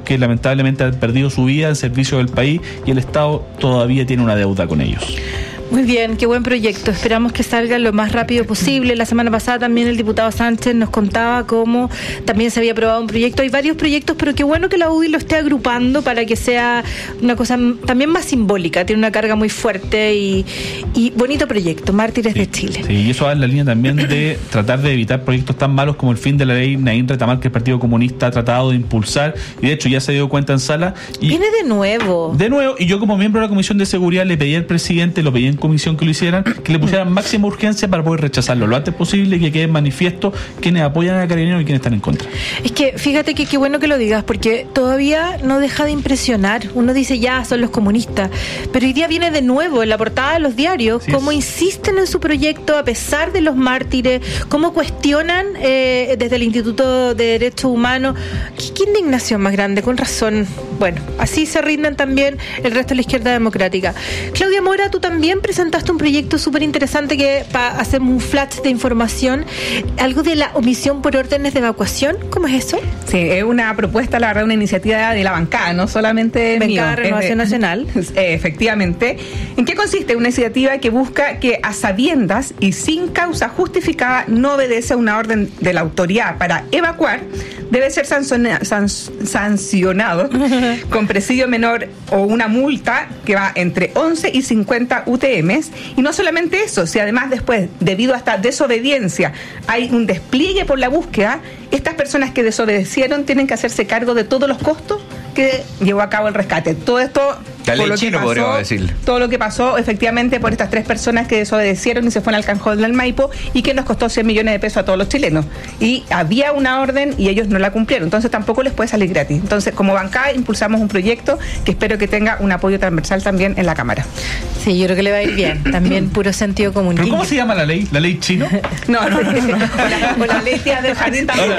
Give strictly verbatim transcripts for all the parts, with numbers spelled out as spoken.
que lamentablemente han perdido su vida en servicio del país y el Estado todavía tiene una deuda con ellos. Muy bien, qué buen proyecto. Esperamos que salga lo más rápido posible. La semana pasada también el diputado Sánchez nos contaba cómo también se había aprobado un proyecto. Hay varios proyectos, pero qué bueno que la U D I lo esté agrupando para que sea una cosa también más simbólica. Tiene una carga muy fuerte y, y bonito proyecto, Mártires sí, de Chile. Sí, y eso va en la línea también de tratar de evitar proyectos tan malos como el fin de la ley Naín Retamal, que el Partido Comunista ha tratado de impulsar y de hecho ya se dio cuenta en sala. Y viene de nuevo. De nuevo, y yo como miembro de la Comisión de Seguridad le pedí al presidente, lo pedí en comisión que lo hicieran, que le pusieran máxima urgencia para poder rechazarlo lo antes posible y que quede manifiesto quienes apoyan a Carabineros y quienes están en contra. Es que fíjate que qué bueno que lo digas, porque todavía no deja de impresionar. Uno dice ya, son los comunistas, pero hoy día viene de nuevo en la portada de los diarios, sí, cómo es. insisten en su proyecto a pesar de los mártires, cómo cuestionan eh, desde el Instituto de Derechos Humanos. ¿Qué, qué indignación más grande? Con razón. Bueno, así se rinden también el resto de la izquierda democrática. Claudia Mora, tú también presentaste un proyecto súper interesante que para hacer un flash de información, algo de la omisión por órdenes de evacuación. ¿Cómo es eso? Sí, es una propuesta, la verdad, una iniciativa de la bancada, no solamente Bancada de Renovación de, Nacional. Eh, efectivamente. ¿En qué consiste? Una iniciativa que busca que a sabiendas y sin causa justificada no obedece a una orden de la autoridad para evacuar, debe ser sancionado, sancionado con presidio menor o una multa que va entre once y cincuenta U T Ms. Y no solamente eso, si además después, debido a esta desobediencia, hay un despliegue por la búsqueda, estas personas que desobedecieron tienen que hacerse cargo de todos los costos que llevó a cabo el rescate. Todo esto, la ley chino, podríamos decir. Todo lo que pasó efectivamente por estas tres personas que desobedecieron y se fueron al Canjón del Maipo y que nos costó cien millones de pesos a todos los chilenos. Y había una orden y ellos no la cumplieron. Entonces tampoco les puede salir gratis. Entonces, como bancada, impulsamos un proyecto que espero que tenga un apoyo transversal también en la Cámara. Sí, yo creo que le va a ir bien. También puro sentido común. ¿Pero cómo se llama la ley? ¿La ley chino? No, no, no. O la, o la ley tía del jardín también.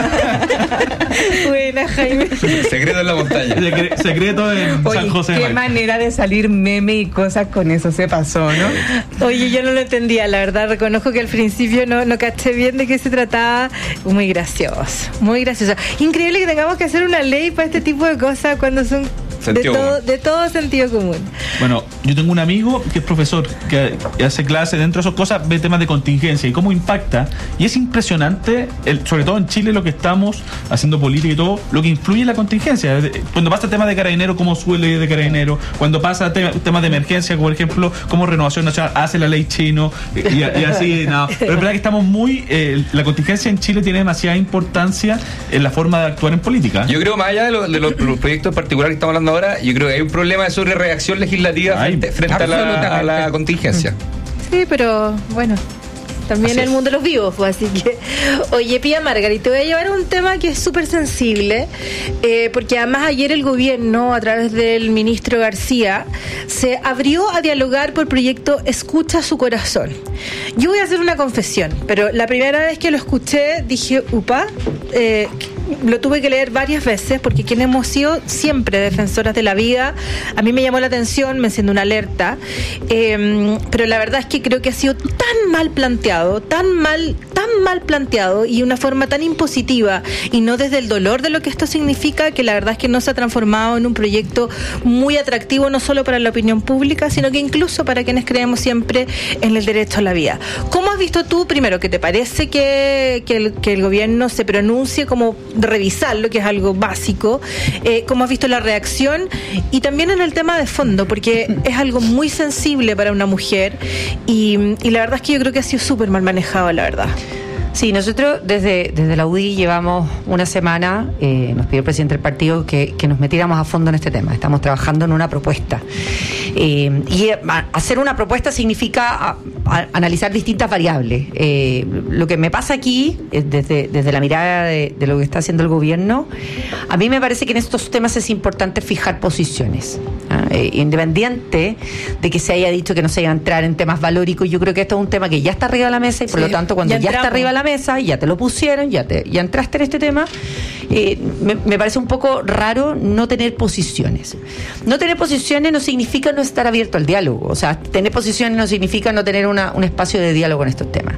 Buena, Jaime. Secreto en la montaña. Secre- secreto en Oye, San José. Qué manera de salir meme y cosas con eso se pasó, ¿no? Oye, yo no lo entendía, la verdad. Reconozco que al principio no, no caché bien de qué se trataba. Muy gracioso, muy gracioso. Increíble que tengamos que hacer una ley para este tipo de cosas cuando son de todo, de todo sentido común. Bueno, yo tengo un amigo que es profesor, que hace clases, dentro de esas cosas ve temas de contingencia y cómo impacta, y es impresionante, el, sobre todo en Chile, lo que estamos haciendo política y todo, lo que influye en la contingencia. Cuando pasa temas de Carabineros, cómo suele de Carabineros, cuando pasa tema, temas de emergencia, como por ejemplo, cómo Renovación Nacional hace la ley chino, y, y así, no. Pero es verdad que estamos muy, eh, la contingencia en Chile tiene demasiada importancia en la forma de actuar en política. Yo creo, más allá de, lo, de los, los proyectos particulares que estamos hablando ahora, yo creo que hay un problema de sobrereacción legislativa Ay, frente, frente a, la, a la contingencia. Sí, pero bueno, también en el mundo de los vivos, pues, así que... Oye, Pía Margarita, te voy a llevar a un tema que es súper sensible, eh, porque además ayer el gobierno, a través del ministro García, se abrió a dialogar por proyecto Escucha su corazón. Yo voy a hacer una confesión, pero la primera vez que lo escuché dije, upa, eh, lo tuve que leer varias veces, porque quienes hemos sido siempre defensoras de la vida, a mí me llamó la atención, me enciende una alerta, eh, pero la verdad es que creo que ha sido tan mal planteado, tan mal, tan mal planteado y una forma tan impositiva y no desde el dolor de lo que esto significa, que la verdad es que no se ha transformado en un proyecto muy atractivo, no solo para la opinión pública, sino que incluso para quienes creemos siempre en el derecho a la vida. ¿Cómo has visto tú, primero, que te parece que, que, el, que el gobierno se pronuncie como revisarlo, que es algo básico, eh, cómo has visto la reacción y también en el tema de fondo, porque es algo muy sensible para una mujer y, y la verdad es que yo creo que ha sido súper mal manejado, la verdad. Sí, nosotros desde, desde la U D I llevamos una semana, eh, nos pidió el presidente del partido que, que nos metiéramos a fondo en este tema. Estamos trabajando en una propuesta. Eh, y a, hacer una propuesta significa a, a, analizar distintas variables. Eh, lo que me pasa aquí, eh, desde, desde la mirada de, de lo que está haciendo el gobierno, a mí me parece que en estos temas es importante fijar posiciones. ¿eh? Eh, independiente de que se haya dicho que no se iba a entrar en temas valóricos, yo creo que esto es un tema que ya está arriba de la mesa y por sí, lo tanto cuando ya, ya está arriba de la mesa, ya te lo pusieron, ya te ya entraste en este tema eh, me, me parece un poco raro no tener posiciones. No tener posiciones no significa no estar abierto al diálogo, o sea, tener posiciones no significa no tener una, un espacio de diálogo en estos temas.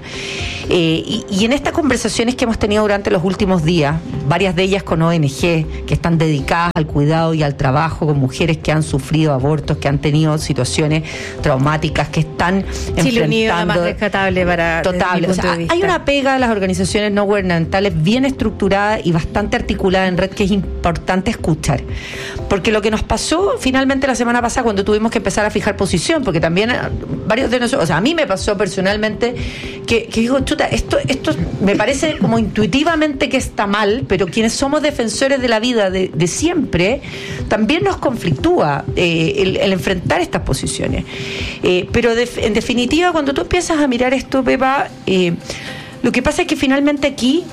Eh, y, y en estas conversaciones que hemos tenido durante los últimos días, varias de ellas con O N G, que están dedicadas al cuidado y al trabajo con mujeres que han sufrido abortos, que han tenido situaciones traumáticas, que están Chile Unido, enfrentando... la más rescatable para... Total, o sea, hay una pega de las organizaciones no gubernamentales bien estructurada y bastante articulada en red que es importante escuchar. Porque lo que nos pasó finalmente la semana pasada cuando tuvimos que empezar a fijar posición, porque también varios de nosotros, o sea, a mí me pasó personalmente que, que digo, chuta, esto, esto me parece como intuitivamente que está mal, pero quienes somos defensores de la vida de, de siempre, también nos conflictúa eh, el, el enfrentar estas posiciones. Eh, pero de, en definitiva, cuando tú empiezas a mirar esto, Pepa, eh, lo que pasa es que finalmente aquí,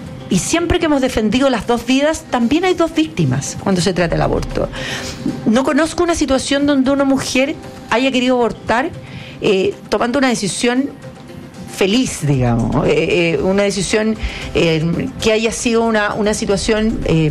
y siempre que hemos defendido las dos vidas, también hay dos víctimas cuando se trata del aborto. No conozco una situación donde una mujer haya querido abortar eh, tomando una decisión feliz, digamos, eh, eh, una decisión eh, que haya sido una, una situación eh,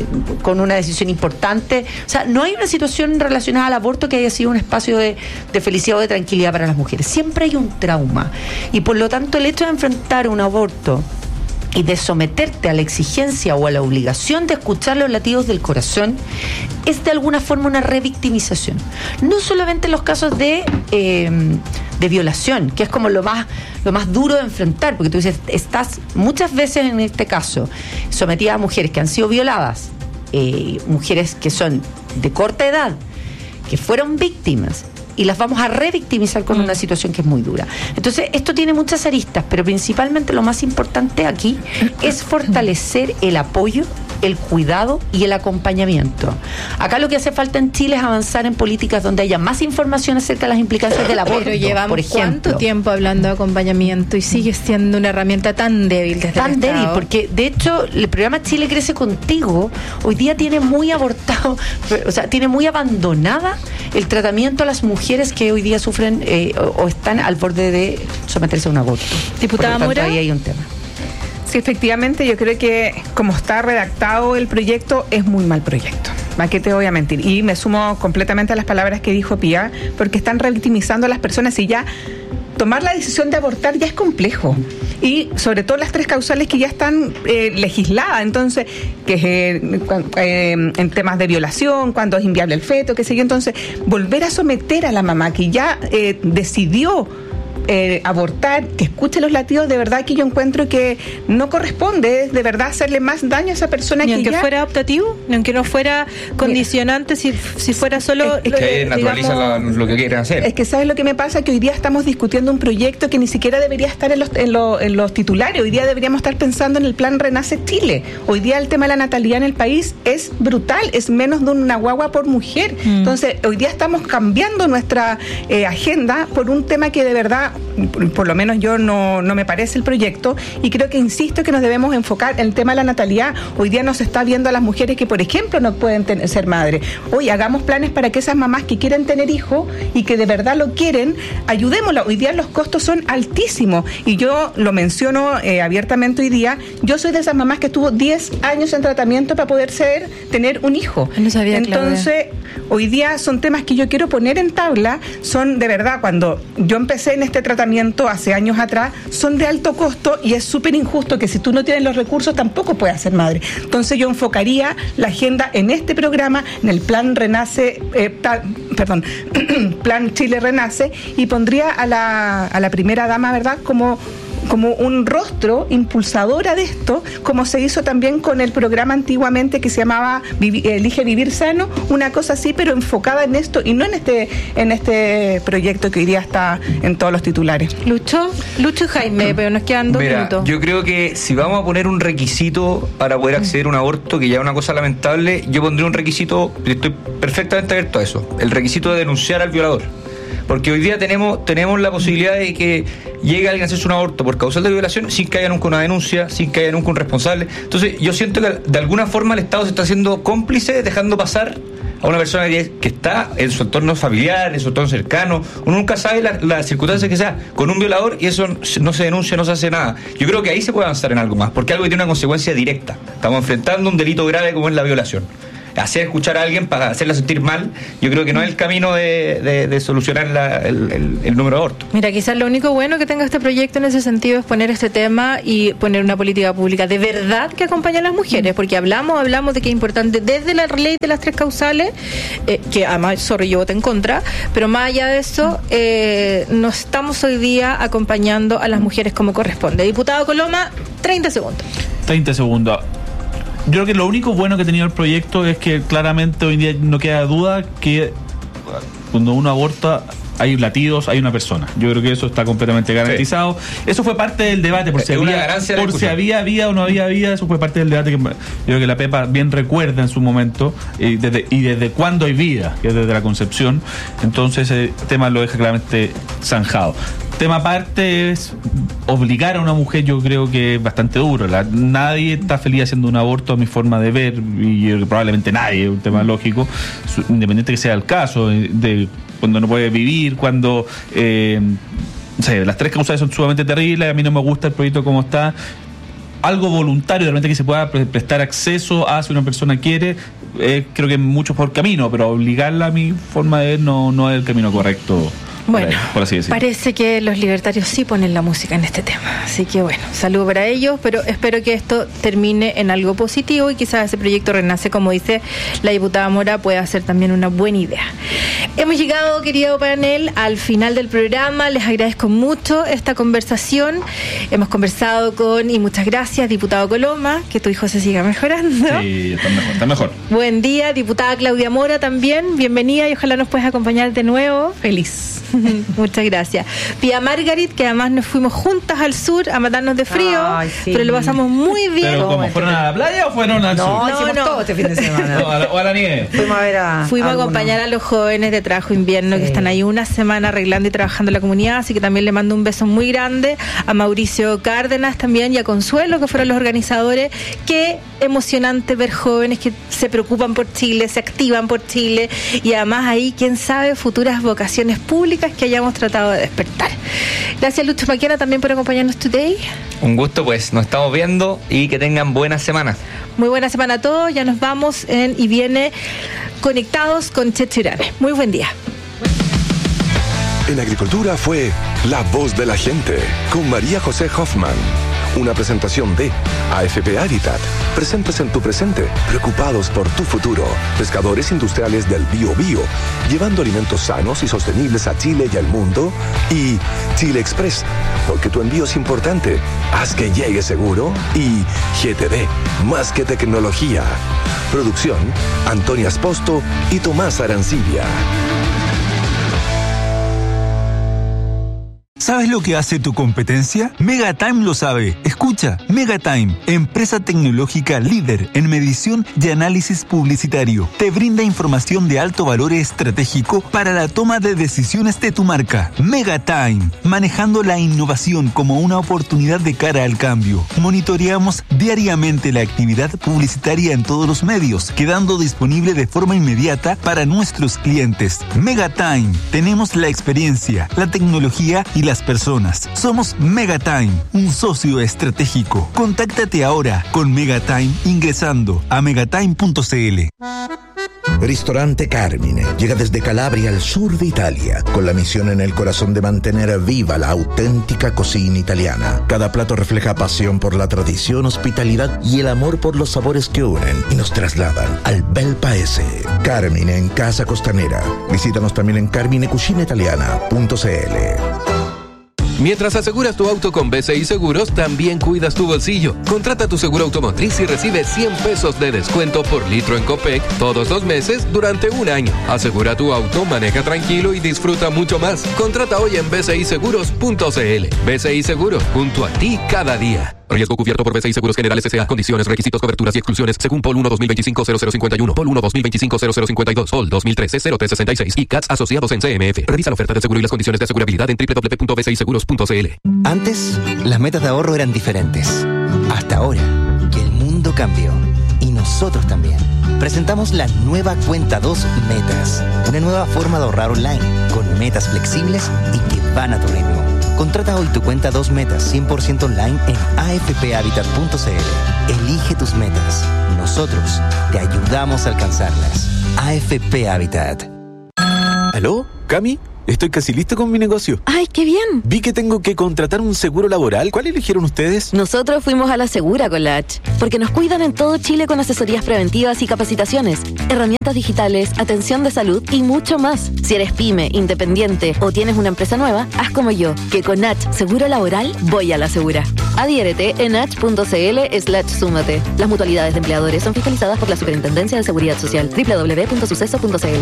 con una decisión importante. O sea, no hay una situación relacionada al aborto que haya sido un espacio de, de felicidad o de tranquilidad para las mujeres. Siempre hay un trauma. Y por lo tanto, el hecho de enfrentar un aborto y de someterte a la exigencia o a la obligación de escuchar los latidos del corazón es de alguna forma una revictimización. No solamente en los casos de, eh, de violación, que es como lo más, lo más duro de enfrentar, porque tú dices, estás muchas veces en este caso sometida a mujeres que han sido violadas, eh, mujeres que son de corta edad, que fueron víctimas, y las vamos a revictimizar con mm. una situación que es muy dura. Entonces, esto tiene muchas aristas, pero principalmente lo más importante aquí es fortalecer el apoyo, el cuidado y el acompañamiento. Acá lo que hace falta en Chile es avanzar en políticas donde haya más información acerca de las implicancias del aborto. Pero llevamos por ejemplo. ¿Cuánto tiempo hablando de acompañamiento y sigue siendo una herramienta tan débil desde Tan el débil, Estado? porque de hecho el programa Chile Crece Contigo hoy día tiene muy abortado, o sea, tiene muy abandonada el tratamiento a las mujeres que hoy día sufren eh, o, o están al borde de someterse a un aborto. Diputada Mora, ahí hay un tema. Sí, efectivamente, yo creo que como está redactado el proyecto, es muy mal proyecto. ¿Para qué te voy a mentir? Y me sumo completamente a las palabras que dijo Pía, porque están revictimizando a las personas y ya tomar la decisión de abortar ya es complejo. Y sobre todo las tres causales que ya están eh, legisladas, entonces, que eh, eh, en temas de violación, cuando es inviable el feto, qué sé yo, entonces, volver a someter a la mamá que ya eh, decidió Eh, abortar, que escuche los latidos, de verdad que yo encuentro que no corresponde, es de verdad hacerle más daño a esa persona. Ni que aunque ya... fuera optativo, ni aunque no fuera condicionante, si, si fuera solo... Es, es que naturaliza digamos, la, lo que quieren hacer. Es que ¿sabes lo que me pasa? Que hoy día estamos discutiendo un proyecto que ni siquiera debería estar en los, en, lo, en los titulares. Hoy día deberíamos estar pensando en el plan Renace Chile. Hoy día el tema de la natalidad en el país es brutal, es menos de una guagua por mujer. Mm. Entonces, hoy día estamos cambiando nuestra eh, agenda por un tema que de verdad, por, por lo menos yo no, no me parece el proyecto, y creo que insisto que nos debemos enfocar en el tema de la natalidad. Hoy día nos está viendo a las mujeres que, por ejemplo, no pueden ten, ser madres. Hoy hagamos planes para que esas mamás que quieren tener hijos y que de verdad lo quieren, ayudémoslas. Hoy día los costos son altísimos y yo lo menciono eh, abiertamente hoy día. Yo soy de esas mamás que estuvo diez años en tratamiento para poder ser, tener un hijo. No sabía, Entonces, Claudia. Hoy día son temas que yo quiero poner en tabla, son de verdad, cuando yo empecé en este tratamiento hace años atrás, son de alto costo y es súper injusto que si tú no tienes los recursos tampoco puedas ser madre. Entonces yo enfocaría la agenda en este programa, en el plan Renace, eh, ta, perdón, plan Chile Renace, y pondría a la, a la primera dama, ¿verdad?, como como un rostro impulsadora de esto, como se hizo también con el programa antiguamente que se llamaba Vivi, Elige Vivir Sano, una cosa así, pero enfocada en esto y no en este en este proyecto que hoy día está en todos los titulares. Lucho, Lucho y Jaime, pero nos quedan dos Mira, minutos. Yo creo que si vamos a poner un requisito para poder acceder a un aborto, que ya es una cosa lamentable, yo pondría un requisito, estoy perfectamente abierto a eso, el requisito de denunciar al violador. Porque hoy día tenemos tenemos la posibilidad de que llegue alguien a hacerse un aborto por causal de violación sin que haya nunca una denuncia, sin que haya nunca un responsable. Entonces yo siento que de alguna forma el Estado se está haciendo cómplice, dejando pasar a una persona que, que está en su entorno familiar, en su entorno cercano. Uno nunca sabe las la circunstancias que sea con un violador y eso no se denuncia, no se hace nada. Yo creo que ahí se puede avanzar en algo más, porque algo que tiene una consecuencia directa. Estamos enfrentando un delito grave como es la violación. Hacer escuchar a alguien para hacerla sentir mal, yo creo que no es el camino de, de, de solucionar la, el, el, el número de abortos. Mira, quizás lo único bueno que tenga este proyecto en ese sentido es poner este tema y poner una política pública de verdad que acompañe a las mujeres, porque hablamos, hablamos de que es importante desde la ley de las tres causales, eh, que además, sorry, yo voté en contra, pero más allá de eso, eh, no estamos hoy día acompañando a las mujeres como corresponde. Diputado Coloma, treinta segundos. treinta segundos. Yo creo que lo único bueno que ha tenido el proyecto es que claramente hoy en día no queda duda que cuando uno aborta hay latidos, hay una persona. Yo creo que eso está completamente garantizado. Sí. Eso fue parte del debate, por si es había por si había vida o no había vida, eso fue parte del debate que yo creo que la Pepa bien recuerda en su momento, y desde, y desde cuándo hay vida, que es desde la concepción. Entonces ese tema lo deja claramente zanjado. Tema aparte es obligar a una mujer, yo creo que es bastante duro. La, nadie está feliz haciendo un aborto, a mi forma de ver, y probablemente nadie, es un tema lógico, independiente que sea el caso, de cuando no puede vivir, cuando eh, no sé, las tres causales son sumamente terribles. A mí no me gusta el proyecto como está. Algo voluntario, realmente que se pueda prestar acceso a si una persona quiere, eh, creo que es mucho por camino, pero obligarla, a mi forma de ver, no, no es el camino correcto. Bueno, por así decirlo. Parece que los libertarios sí ponen la música en este tema, así que bueno, saludo para ellos, pero espero que esto termine en algo positivo y quizás ese proyecto renace, como dice la diputada Mora, pueda ser también una buena idea. Hemos llegado, querido panel, al final del programa. Les agradezco mucho esta conversación. Hemos conversado con, y muchas gracias, diputado Coloma, que tu hijo se siga mejorando. Sí, está mejor, está mejor. Buen día, diputada Claudia Mora también, bienvenida y ojalá nos puedas acompañar de nuevo. Feliz. Muchas gracias. Pía Margarit, que además nos fuimos juntas al sur a matarnos de frío, ay, sí. Pero lo pasamos muy bien. ¿Pero como fueron a la playa o fueron al no, sur? No, hicimos no. todo este fin de semana. No, a la, o a la nieve. Fuimos a ver a Fuimos a, a acompañar a los jóvenes de Trabajo Invierno, sí, que están ahí una semana arreglando y trabajando en la comunidad, así que también le mando un beso muy grande a Mauricio Cárdenas también y a Consuelo, que fueron los organizadores. Qué emocionante ver jóvenes que se preocupan por Chile, se activan por Chile y además ahí, quién sabe, futuras vocaciones públicas que hayamos tratado de despertar. Gracias, Lucho Maquena, también por acompañarnos today. Un gusto, pues, nos estamos viendo y que tengan buena semana. Muy buena semana a todos, ya nos vamos en y viene Conectados con Checho Irane. Muy buen día. En Agricultura fue La Voz de la Gente con María José Hoffman. Una presentación de A F P Habitat. Presentes en tu presente, preocupados por tu futuro. Pescadores industriales del Bio Bio, llevando alimentos sanos y sostenibles a Chile y al mundo. Y Chile Express, porque tu envío es importante. Haz que llegue seguro. Y G T D, más que tecnología. Producción, Antonia Esposto y Tomás Arancibia. ¿Sabes lo que hace tu competencia? Megatime lo sabe. Escucha, Megatime, empresa tecnológica líder en medición y análisis publicitario. Te brinda información de alto valor estratégico para la toma de decisiones de tu marca. Megatime, manejando la innovación como una oportunidad de cara al cambio. Monitoreamos diariamente la actividad publicitaria en todos los medios, quedando disponible de forma inmediata para nuestros clientes. Megatime, tenemos la experiencia, la tecnología y las personas. Somos Megatime, un socio estratégico. Contáctate ahora con Megatime ingresando a megatime punto c l. Ristorante Carmine llega desde Calabria al sur de Italia con la misión en el corazón de mantener viva la auténtica cocina italiana. Cada plato refleja pasión por la tradición, hospitalidad y el amor por los sabores que unen y nos trasladan al bel paese. Carmine en Casa Costanera. Visítanos también en carmine cucina italiana punto c l. Mientras aseguras tu auto con B C I Seguros, también cuidas tu bolsillo. Contrata tu seguro automotriz y recibe cien pesos de descuento por litro en Copec todos los meses durante un año. Asegura tu auto, maneja tranquilo y disfruta mucho más. Contrata hoy en b c i seguros punto c l. B C I Seguros, junto a ti cada día. Riesgo cubierto por B C I Seguros Generales S A. Condiciones, requisitos, coberturas y exclusiones según P O L uno dos mil veinticinco cero cero cincuenta y uno, P O L uno dos mil veinticinco cero cero cincuenta y dos, P O L dos mil trece cero tres sesenta y seis y C A T S asociados en C M F. Revisa la oferta de seguro y las condiciones de asegurabilidad en doble u doble u doble u punto b c i seguros punto c l. Antes, las metas de ahorro eran diferentes. Hasta ahora, que el mundo cambió y nosotros también. Presentamos la nueva Cuenta dos Metas, una nueva forma de ahorrar online, con metas flexibles y que van a tu ritmo. Contrata hoy tu Cuenta dos Metas cien por ciento online en a f p habitat punto c l. Elige tus metas. Nosotros te ayudamos a alcanzarlas. A F P Habitat. ¿Aló? ¿Cami? Estoy casi listo con mi negocio. ¡Ay, qué bien! Vi que tengo que contratar un seguro laboral. ¿Cuál eligieron ustedes? Nosotros fuimos a la Segura con la H, porque nos cuidan en todo Chile con asesorías preventivas y capacitaciones, herramientas digitales, atención de salud y mucho más. Si eres pyme, independiente o tienes una empresa nueva, haz como yo, que con H Seguro Laboral voy a la Segura. Adhiérete en h.cl slash súmate. Las mutualidades de empleadores son fiscalizadas por la Superintendencia de Seguridad Social. doble u doble u doble u punto suceso punto c l.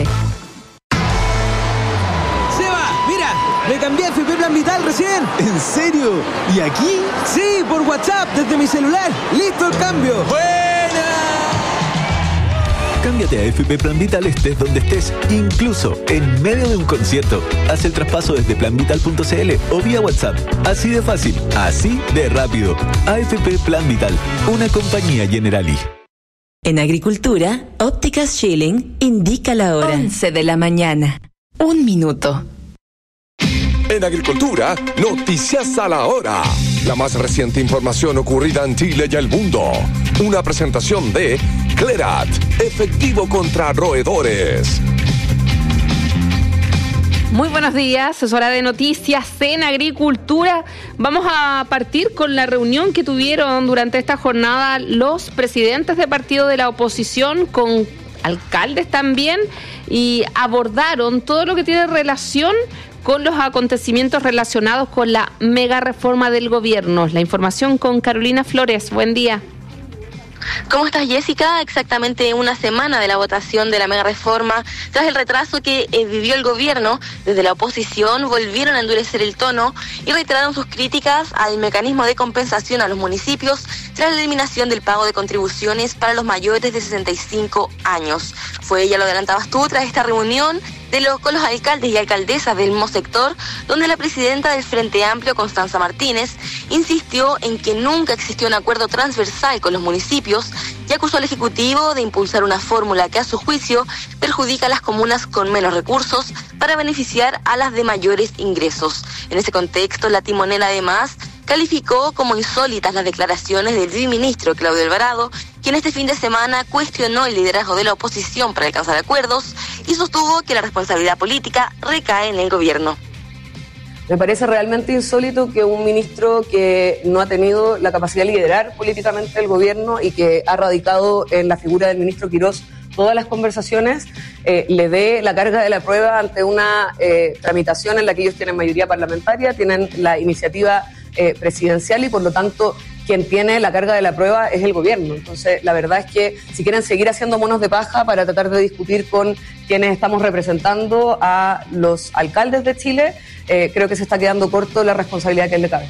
Me cambié a F P Plan Vital recién. ¿En serio? ¿Y aquí? Sí, por WhatsApp, desde mi celular. ¡Listo el cambio! ¡Buena! Cámbiate a F P Plan Vital estés donde estés, incluso en medio de un concierto. Haz el traspaso desde plan vital punto c l o vía WhatsApp. Así de fácil, así de rápido. A F P Plan Vital, una compañía Generali. En Agricultura, Ópticas Schilling indica la hora. once de la mañana. Un minuto. En Agricultura, noticias a la hora. La más reciente información ocurrida en Chile y el mundo. Una presentación de Clerat, efectivo contra roedores. Muy buenos días, es hora de noticias en Agricultura. Vamos a partir con la reunión que tuvieron durante esta jornada los presidentes de partido de la oposición con alcaldes también y abordaron todo lo que tiene relación con los acontecimientos relacionados con la mega reforma del gobierno. La información con Carolina Flores. Buen día. ¿Cómo estás, Jessica? Exactamente una semana de la votación de la mega reforma, tras el retraso que eh, vivió el gobierno, desde la oposición volvieron a endurecer el tono y reiteraron sus críticas al mecanismo de compensación a los municipios tras la eliminación del pago de contribuciones para los mayores de sesenta y cinco años. Fue, ya lo adelantabas tú, tras esta reunión de los, con los alcaldes y alcaldesas del mismo sector, donde la presidenta del Frente Amplio, Constanza Martínez, insistió en que nunca existió un acuerdo transversal con los municipios y acusó al Ejecutivo de impulsar una fórmula que, a su juicio, perjudica a las comunas con menos recursos para beneficiar a las de mayores ingresos. En ese contexto, la timonela además calificó como insólitas las declaraciones del viceministro Claudio Alvarado, quien este fin de semana cuestionó el liderazgo de la oposición para alcanzar acuerdos y sostuvo que la responsabilidad política recae en el gobierno. Me parece realmente insólito que un ministro que no ha tenido la capacidad de liderar políticamente el gobierno y que ha radicado en la figura del ministro Quirós todas las conversaciones, eh, le dé la carga de la prueba ante una eh, tramitación en la que ellos tienen mayoría parlamentaria, tienen la iniciativa eh, presidencial y por lo tanto quien tiene la carga de la prueba es el gobierno. Entonces, la verdad es que si quieren seguir haciendo monos de paja para tratar de discutir con quienes estamos representando a los alcaldes de Chile, eh, creo que se está quedando corto la responsabilidad que él le cabe.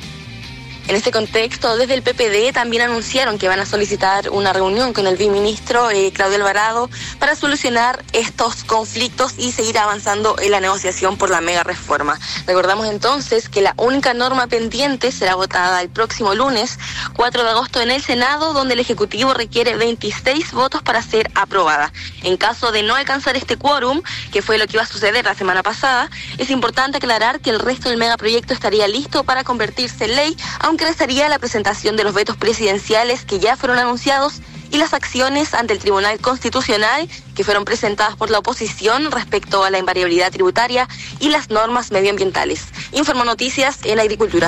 En este contexto, desde el P P D también anunciaron que van a solicitar una reunión con el viceministro eh, Claudio Alvarado para solucionar estos conflictos y seguir avanzando en la negociación por la mega reforma. Recordamos entonces que la única norma pendiente será votada el próximo lunes, cuatro de agosto, en el Senado, donde el Ejecutivo requiere veintiséis votos para ser aprobada. En caso de no alcanzar este quórum, que fue lo que iba a suceder la semana pasada, es importante aclarar que el resto del megaproyecto estaría listo para convertirse en ley, aunque restaría la presentación de los vetos presidenciales que ya fueron anunciados y las acciones ante el Tribunal Constitucional que fueron presentadas por la oposición respecto a la invariabilidad tributaria y las normas medioambientales. Informo Noticias en Agricultura.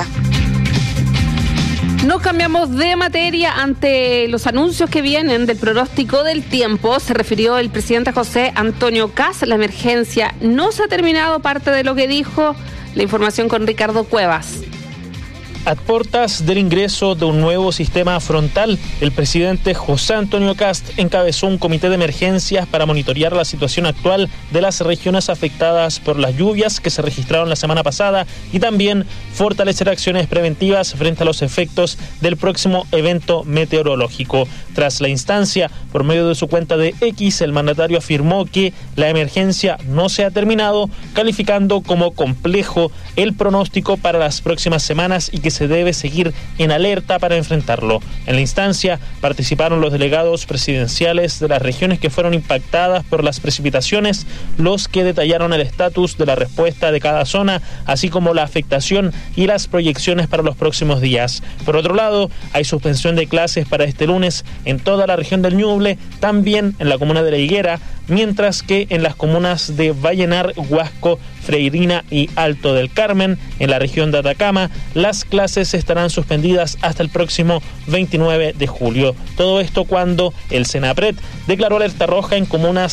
Nos cambiamos de materia ante los anuncios que vienen del pronóstico del tiempo. Se refirió el presidente José Antonio Kast. La emergencia no se ha terminado, parte de lo que dijo. La información con Ricardo Cuevas. A puertas del ingreso de un nuevo sistema frontal, el presidente José Antonio Kast encabezó un comité de emergencias para monitorear la situación actual de las regiones afectadas por las lluvias que se registraron la semana pasada y también fortalecer acciones preventivas frente a los efectos del próximo evento meteorológico. Tras la instancia, por medio de su cuenta de X, el mandatario afirmó que la emergencia no se ha terminado, calificando como complejo el pronóstico para las próximas semanas y que se debe seguir en alerta para enfrentarlo. En la instancia participaron los delegados presidenciales de las regiones que fueron impactadas por las precipitaciones, los que detallaron el estatus de la respuesta de cada zona, así como la afectación y las proyecciones para los próximos días. Por otro lado, hay suspensión de clases para este lunes en toda la región del Ñuble, también en la comuna de La Higuera, mientras que en las comunas de Vallenar, Huasco, Freirina y Alto del Carmen, en la región de Atacama, las clases estarán suspendidas hasta el próximo veintinueve de julio. Todo esto cuando el Senapred declaró alerta roja en comunas